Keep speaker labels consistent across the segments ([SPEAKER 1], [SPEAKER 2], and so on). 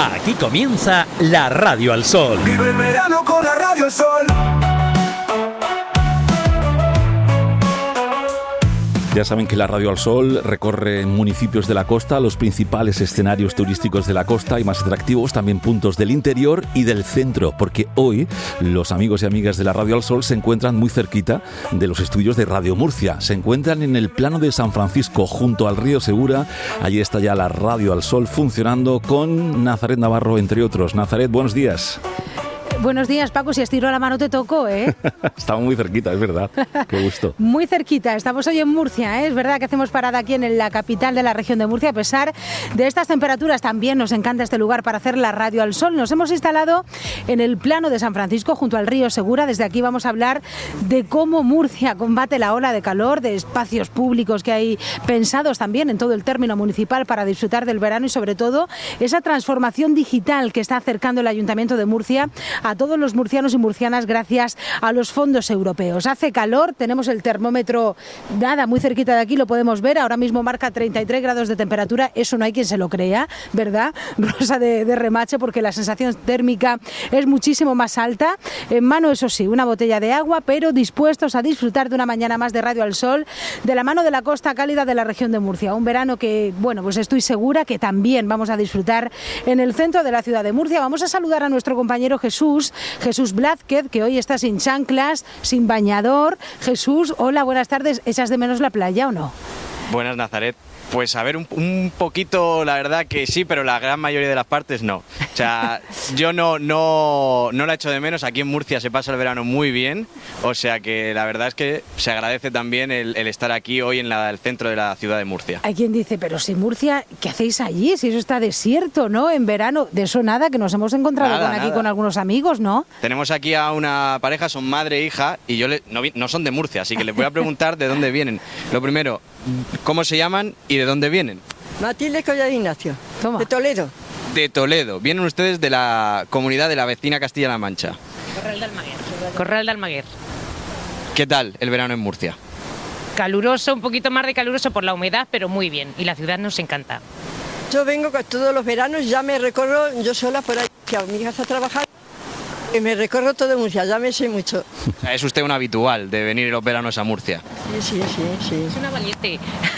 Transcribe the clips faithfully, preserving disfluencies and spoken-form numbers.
[SPEAKER 1] Aquí comienza la Radio al Sol.
[SPEAKER 2] Vive el verano con la Radio al Sol.
[SPEAKER 3] Ya saben que la Radio al Sol recorre municipios de la costa, los principales escenarios turísticos de la costa y más atractivos, también puntos del interior y del centro, porque hoy los amigos y amigas de la Radio al Sol se encuentran muy cerquita de los estudios de Radio Murcia. Se encuentran en el plano de San Francisco, junto al río Segura. Allí está ya la Radio al Sol funcionando con Nazaret Navarro, entre otros. Nazaret, buenos días.
[SPEAKER 4] Buenos días, Paco. Si estiro la mano te toco, ¿eh?
[SPEAKER 3] Estamos muy cerquita, es verdad. Qué gusto.
[SPEAKER 4] Muy cerquita. Estamos hoy en Murcia, ¿eh? Es verdad que hacemos parada aquí en la capital de la región de Murcia. A pesar de estas temperaturas, también nos encanta este lugar para hacer la Radio al Sol. Nos hemos instalado en el plano de San Francisco, junto al río Segura. Desde aquí vamos a hablar de cómo Murcia combate la ola de calor, de espacios públicos que hay pensados también en todo el término municipal para disfrutar del verano y, sobre todo, esa transformación digital que está acercando el Ayuntamiento de Murcia a todos los murcianos y murcianas gracias a los fondos europeos. Hace calor, tenemos el termómetro nada muy cerquita de aquí, lo podemos ver, ahora mismo marca treinta y tres grados de temperatura, eso no hay quien se lo crea, ¿verdad? Rosa de, de remache, porque la sensación térmica es muchísimo más alta. En mano, eso sí, una botella de agua, pero dispuestos a disfrutar de una mañana más de Radio al Sol, de la mano de la costa cálida de la región de Murcia. Un verano que, bueno, pues estoy segura que también vamos a disfrutar en el centro de la ciudad de Murcia. Vamos a saludar a nuestro compañero Jesús Jesús Blázquez, que hoy está sin chanclas, sin bañador. Jesús, hola, buenas tardes. ¿Echas de menos la playa o no?
[SPEAKER 5] Buenas, Nazaret. Pues a ver, un, un poquito, la verdad que sí, pero la gran mayoría de las partes no. O sea, yo no, no, no la echo de menos. Aquí en Murcia se pasa el verano muy bien, o sea que la verdad es que se agradece también el, el estar aquí hoy en la, el centro de la ciudad de Murcia.
[SPEAKER 4] Hay quien dice, pero si Murcia, ¿qué hacéis allí? Si eso está desierto, ¿no? En verano, de eso nada, que nos hemos encontrado
[SPEAKER 5] nada,
[SPEAKER 4] con aquí
[SPEAKER 5] nada.
[SPEAKER 4] con algunos amigos, ¿no?
[SPEAKER 5] Tenemos aquí a una pareja, son madre e hija, y yo le, no, no son de Murcia, así que les voy a preguntar de dónde vienen. Lo primero, ¿cómo se llaman y de dónde vienen?
[SPEAKER 6] Matilde Collado Ignacio,
[SPEAKER 4] Toma.
[SPEAKER 6] de Toledo.
[SPEAKER 5] De Toledo. Vienen ustedes de la comunidad de la vecina Castilla-La Mancha.
[SPEAKER 7] Corral de Almaguer. Corral de Almaguer.
[SPEAKER 5] ¿Qué tal el verano en Murcia?
[SPEAKER 7] Caluroso, un poquito más de caluroso por la humedad, pero muy bien. Y la ciudad nos encanta.
[SPEAKER 6] Yo vengo con todos los veranos, ya me recorro yo sola por ahí, que a mi hija está trabajando. Y me recorro todo Murcia, ya me sé mucho.
[SPEAKER 5] O sea, es usted un habitual de venir los veranos a Murcia.
[SPEAKER 6] Sí, sí, sí, sí.
[SPEAKER 7] Es una valiente.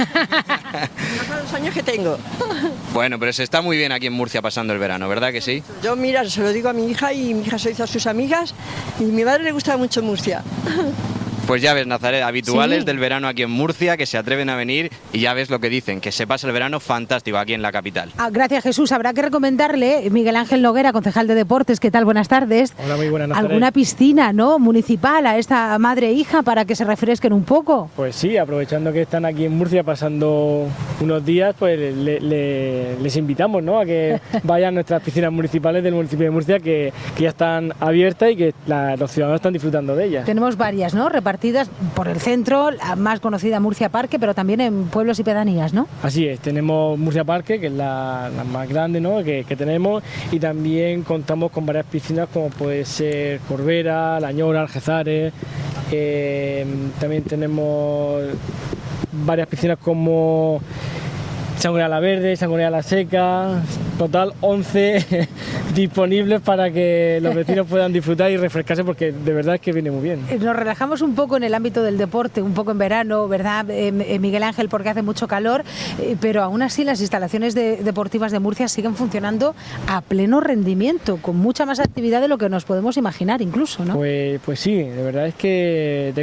[SPEAKER 6] Hace los años que tengo.
[SPEAKER 5] Bueno, pero se está muy bien aquí en Murcia pasando el verano, ¿verdad que sí?
[SPEAKER 6] Yo, mira, se lo digo a mi hija y mi hija se lo dice a sus amigas y a mi madre le gusta mucho Murcia.
[SPEAKER 5] Pues ya ves, Nazaret, habituales
[SPEAKER 4] Sí.
[SPEAKER 5] del verano aquí en Murcia que se atreven a venir y ya ves lo que dicen, que se pasa el verano fantástico aquí en la capital.
[SPEAKER 4] Ah, gracias, Jesús. Habrá que recomendarle, Miguel Ángel Noguera, concejal de Deportes, ¿qué tal? Buenas tardes.
[SPEAKER 8] Hola, muy buenas tardes.
[SPEAKER 4] ¿Alguna piscina, no, municipal a esta madre e hija para que se refresquen un poco?
[SPEAKER 8] Pues sí, aprovechando que están aquí en Murcia pasando unos días, pues le- le- les invitamos, ¿no?, a que vayan a nuestras piscinas municipales del municipio de Murcia, que, que ya están abiertas y que la- los ciudadanos están disfrutando de ellas.
[SPEAKER 4] Tenemos varias, ¿no?, repartidas por el centro, la más conocida Murcia Parque, pero también en pueblos y pedanías, ¿no?
[SPEAKER 8] Así es, tenemos Murcia Parque, que es la, la más grande, ¿no?, que, que tenemos, y también contamos con varias piscinas como puede ser Corbera, La Ñora, Algezares. Eh, también tenemos varias piscinas como Sangre a la Verde, Sangre a la Seca, total once disponibles para que los vecinos puedan disfrutar y refrescarse, porque de verdad es que viene muy bien.
[SPEAKER 4] Nos relajamos un poco en el ámbito del deporte, un poco en verano, ¿verdad, eh, Miguel Ángel? Porque hace mucho calor, eh, pero aún así las instalaciones de- deportivas de Murcia siguen funcionando a pleno rendimiento, con mucha más actividad de lo que nos podemos imaginar incluso, ¿no?
[SPEAKER 8] Pues, pues sí, de verdad es que